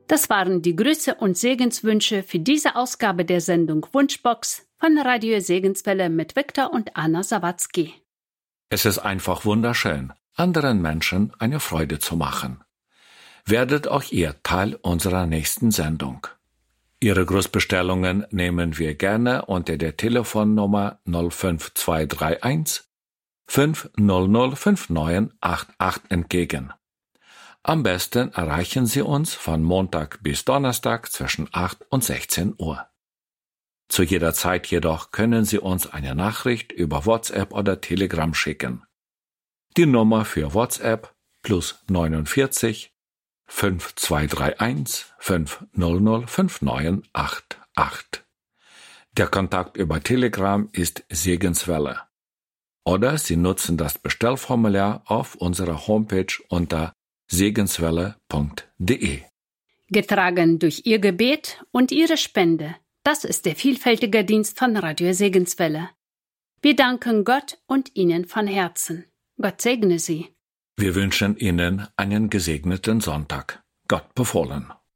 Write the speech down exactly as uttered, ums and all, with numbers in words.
Das waren die Grüße und Segenswünsche für diese Ausgabe der Sendung Wunschbox von Radio Segenswelle mit Viktor und Anna Sawatzki. Es ist einfach wunderschön, anderen Menschen eine Freude zu machen. Werdet auch ihr Teil unserer nächsten Sendung. Ihre Grußbestellungen nehmen wir gerne unter der Telefonnummer null fünf zwei drei eins fünf null null fünf neun acht acht entgegen. Am besten erreichen Sie uns von Montag bis Donnerstag zwischen acht und sechzehn Uhr. Zu jeder Zeit jedoch können Sie uns eine Nachricht über WhatsApp oder Telegram schicken. Die Nummer für WhatsApp plus neunundvierzig fünf zwei drei eins fünf null null fünf neun acht acht. Der Kontakt über Telegram ist Segenswelle. Oder Sie nutzen das Bestellformular auf unserer Homepage unter segenswelle punkt de. Getragen durch Ihr Gebet und Ihre Spende. Das ist der vielfältige Dienst von Radio Segenswelle. Wir danken Gott und Ihnen von Herzen. Gott segne Sie. Wir wünschen Ihnen einen gesegneten Sonntag. Gott befohlen.